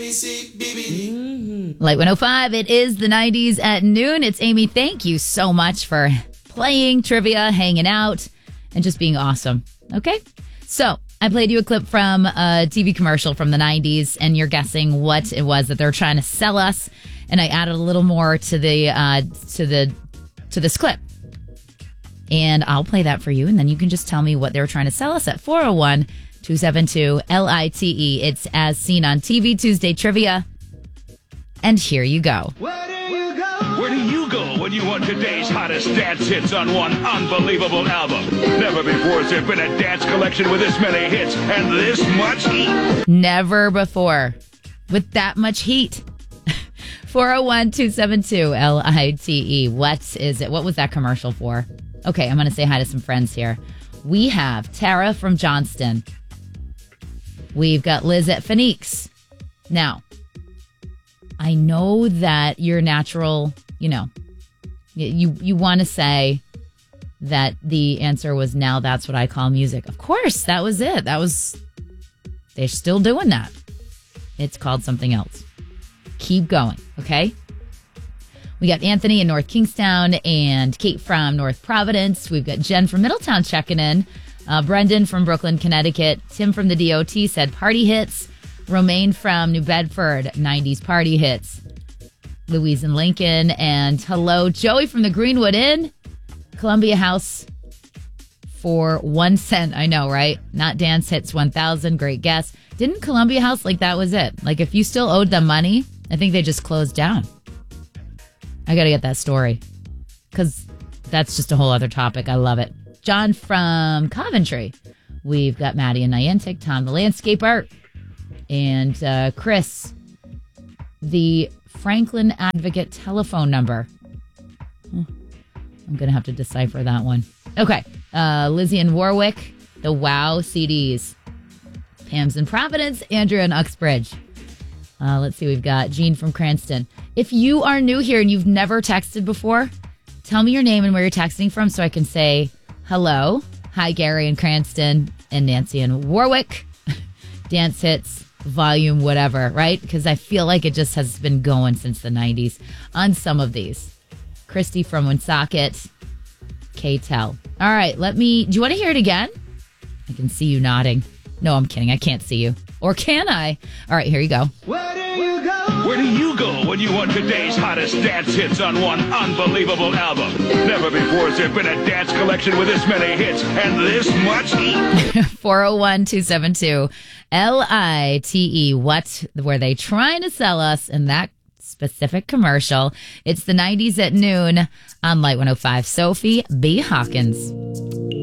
Light 105, it is the 90s at noon. It's Amy. Thank you so much for playing trivia, hanging out, and just being awesome. Okay? So, I played you a clip from a TV commercial from the 90s, and you're guessing what it was that they're trying to sell us. And I added a little more to this clip. And I'll play that for you, and then you can just tell me what they were trying to sell us at 401-272-LITE. It's As Seen on TV Tuesday Trivia. And here you go. Where do you go when you want today's hottest dance hits on one unbelievable album? Never before has there been a dance collection with this many hits and this much heat. Never before. With that much heat. 401-272-LITE. What is it? What was that commercial for? Okay, I'm going to say hi to some friends here. We have Tara from Johnston. We've got Liz at Phoenix. Now, I know that your natural, you want to say that the answer was Now That's What I Call Music. Of course, that was it. They're still doing that. It's called something else. Keep going, okay? We got Anthony in North Kingstown and Kate from North Providence. We've got Jen from Middletown checking in. Brendan from Brooklyn, Connecticut. Tim from the DOT said party hits. Romaine from New Bedford, 90s party hits. Louise in Lincoln. And hello, Joey from the Greenwood Inn. Columbia House for 1 cent. I know, right? Not Dance Hits 1000. Great guess. Didn't Columbia House, that was it? Like, if you still owed them money, I think they just closed down. I got to get that story because that's just a whole other topic. I love it. John from Coventry. We've got Maddie and Niantic, Tom the landscaper, and Chris, the Franklin Advocate telephone number. I'm going to have to decipher that one. Okay. Lizzie in Warwick, the WOW CDs. Pam's in Providence, Andrea in Uxbridge. Let's see, we've got Jean from Cranston. If you are new here and you've never texted before, tell me your name and where you're texting from so I can say hello. Hi, Gary in Cranston and Nancy in Warwick. Dance hits, volume, whatever, right? Because I feel like it just has been going since the 90s on some of these. Christy from Woonsocket. K-Tel. All right, do you want to hear it again? I can see you nodding. No, I'm kidding. I can't see you. Or can I? All right, here you go. Where do you go when you want today's hottest dance hits on one unbelievable album? Never before has there been a dance collection with this many hits and this much heat. 401-272-LITE. What were they trying to sell us in that specific commercial? It's the 90s at noon on Light 105. Sophie B. Hawkins.